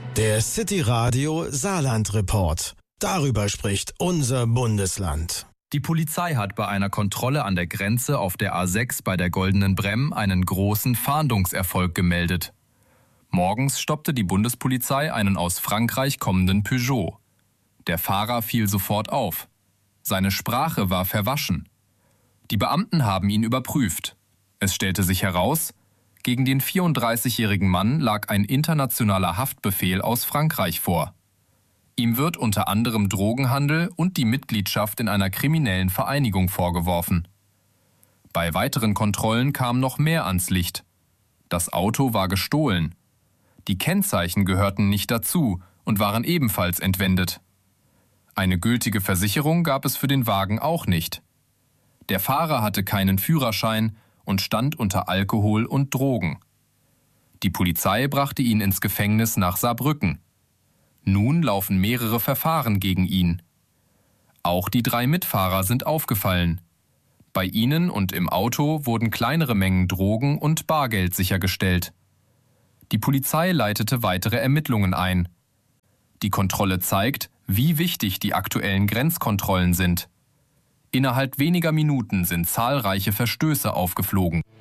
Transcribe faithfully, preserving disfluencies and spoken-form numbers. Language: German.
Der City Radio Saarland Report. Darüber spricht unser Bundesland. Die Polizei hat bei einer Kontrolle an der Grenze auf der A sechs bei der Goldenen Bremm einen großen Fahndungserfolg gemeldet. Morgens stoppte die Bundespolizei einen aus Frankreich kommenden Peugeot. Der Fahrer fiel sofort auf. Seine Sprache war verwaschen. Die Beamten haben ihn überprüft. Es stellte sich heraus, gegen den vierunddreißigjährigen Mann lag ein internationaler Haftbefehl aus Frankreich vor. Ihm wird unter anderem Drogenhandel und die Mitgliedschaft in einer kriminellen Vereinigung vorgeworfen. Bei weiteren Kontrollen kam noch mehr ans Licht. Das Auto war gestohlen. Die Kennzeichen gehörten nicht dazu und waren ebenfalls entwendet. Eine gültige Versicherung gab es für den Wagen auch nicht. Der Fahrer hatte keinen Führerschein und stand unter Alkohol und Drogen. Die Polizei brachte ihn ins Gefängnis nach Saarbrücken. Nun laufen mehrere Verfahren gegen ihn. Auch die drei Mitfahrer sind aufgefallen. Bei ihnen und im Auto wurden kleinere Mengen Drogen und Bargeld sichergestellt. Die Polizei leitete weitere Ermittlungen ein. Die Kontrolle zeigt, wie wichtig die aktuellen Grenzkontrollen sind. Innerhalb weniger Minuten sind zahlreiche Verstöße aufgeflogen.